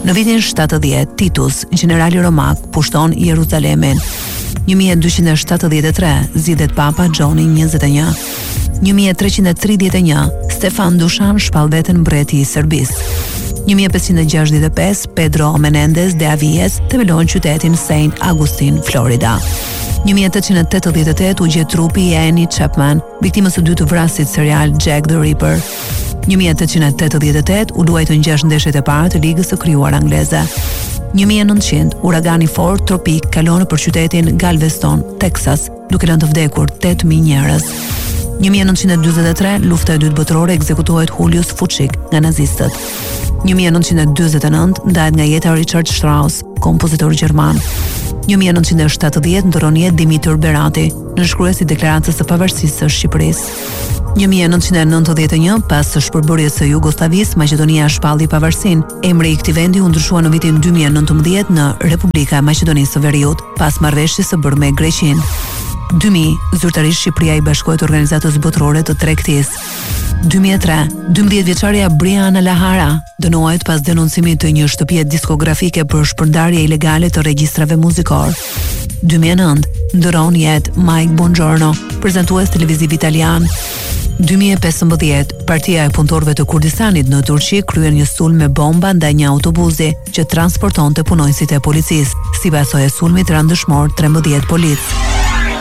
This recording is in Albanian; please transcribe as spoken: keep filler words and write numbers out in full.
Në vitin shtatëdhjetë, Titus, generali romak, pushton Jeruzalemin. një mijë e dyqind e shtatëdhjetë e tre, zgjidhet Papa Gjoni njëzet e një. një mijë e treqind e tridhjetë e një, Stefan Dušan shpall veten mbreti i Serbisë. një mijë e pesëqind e gjashtëdhjetë e pesë, Pedro Menendez de Avilles themelon qytetin Saint Augustine, Florida. një mijë e tetëqind e tetëdhjetë e tetë u gjet trupi i Annie Chapman, viktimës së dytë të vrasit serial Jack the Ripper. një mijë e tetëqind e tetëdhjetë e tetë u luajtën gjashtë ndeshjet e para të ligës së krijuar angleze. një mijë e nëntëqind, uragani Ford tropik kalon nëpër qytetin Galveston, Texas, duke lënë të vdekur tetë mijë njerëz. një mijë e nëntëqind e dyzet e tre, lufta e dytë botërore, ekzekutohet Julius Fučík nga nazistët. një mijë e nëntëqind e dyzet e nëntë, ndahet nga jeta Richard Strauss, kompozitor gjerman. një mijë e nëntëqind e shtatëdhjetë, ndron jetë Dimitur Berati, nënshkruesi i Deklaratës së Pavarësisë së Shqipërisë. një mijë e nëntëqind e nëntëdhjetë e një, pas së shpërbërjes së Jugosllavisë, Maqedonia shpalli pavarësinë. Emri i këtij vendi u ndryshua në vitin dy mijë e nëntëmbëdhjetë në Republika e Maqedonisë së Veriut, pas marrëveshjes së bërë me Greqinë. dy mijë, zyrtarisht Shqipëria i bashkohet Organizatës Botërore të Tregtisë. dy mijë e tre, dymbëdhjetë vjeçaria Briana Lahara dënohet pas denoncimit të një shtëpie diskografike për shpërndarje ilegale të regjistrave muzikor. dy mijë e nëntë, ndëron jetë Mike Bongiorno, prezantues televiziv italian. dy mijë e pesëmbëdhjetë, Partia e Punëtorëve të Kurdistanit në Turqi kryen një sulm me bomba ndaj një autobusi që transportonte punonjësit e policisë. Sipas së sulmit ranë dëshmor trembëdhjetë policë.